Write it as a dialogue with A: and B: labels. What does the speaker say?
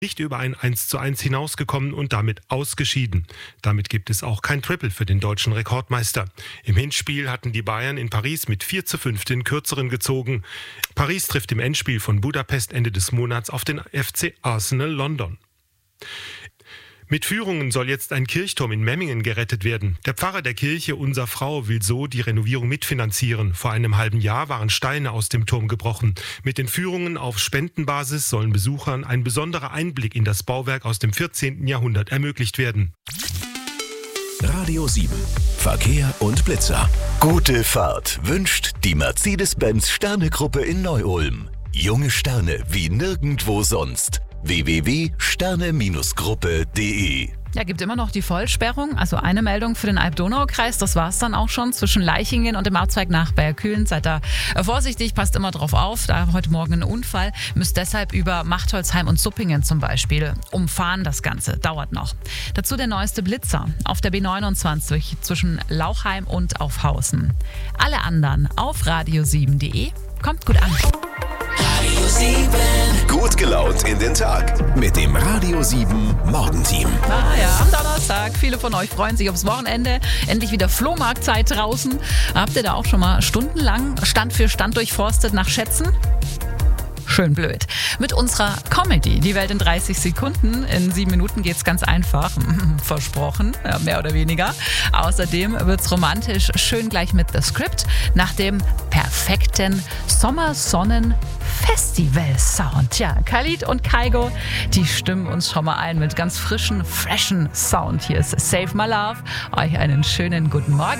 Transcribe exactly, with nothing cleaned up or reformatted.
A: nicht über ein eins zu eins hinausgekommen und damit ausgeschieden. Damit gibt es auch kein Triple für den deutschen Rekordmeister. Im Hinspiel hatten die Bayern in Paris mit vier zu fünf den Kürzeren gezogen. Paris trifft im Endspiel von Budapest Ende des Monats auf den F C Arsenal London. Mit Führungen soll jetzt ein Kirchturm in Memmingen gerettet werden. Der Pfarrer der Kirche Unser Frau will so die Renovierung mitfinanzieren. Vor einem halben Jahr waren Steine aus dem Turm gebrochen. Mit den Führungen auf Spendenbasis sollen Besuchern ein besonderer Einblick in das Bauwerk aus dem vierzehnten Jahrhundert ermöglicht werden.
B: Radio sieben. Verkehr und Blitzer.
C: Gute Fahrt wünscht die Mercedes-Benz Sterne-Gruppe in Neu-Ulm. Junge Sterne wie nirgendwo sonst. w w w punkt sterne Gruppe punkt de.
D: Ja, gibt immer noch die Vollsperrung. Also eine Meldung für den Alb-Donau-Kreis. Das war es dann auch schon zwischen Leichingen und dem Abzweig nach Bergkühlen. Seid da vorsichtig, passt immer drauf auf. Da heute Morgen ein Unfall. Müsst deshalb über Machtolzheim und Suppingen zum Beispiel umfahren. Das Ganze dauert noch. Dazu der neueste Blitzer auf der B neunundzwanzig zwischen Lauchheim und Aufhausen. Alle anderen auf radio sieben punkt de. Kommt gut an.
B: Radio sieben. Gut gelaunt in den Tag mit dem Radio sieben Morgenteam.
D: Ah ja, am Donnerstag. Viele von euch freuen sich aufs Wochenende. Endlich wieder Flohmarktzeit draußen. Habt ihr da auch schon mal stundenlang Stand für Stand durchforstet nach Schätzen? Schön blöd. Mit unserer Comedy, die Welt in dreißig Sekunden. In sieben Minuten geht's ganz einfach. Versprochen, ja, mehr oder weniger. Außerdem wird's romantisch, schön gleich mit The Script. Nach dem perfekten Sommersonnen-Festival-Sound. Ja, Khalid und Kaigo, die stimmen uns schon mal ein mit ganz frischen, freshen Sound. Hier ist Save My Love. Euch einen schönen guten Morgen.